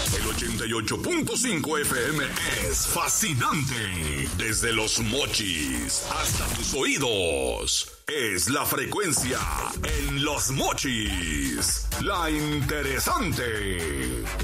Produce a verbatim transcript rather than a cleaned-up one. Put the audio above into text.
El ochenta y ocho punto cinco F M es fascinante. Desde Los Mochis hasta tus oídos. Es la frecuencia en Los Mochis. La interesante.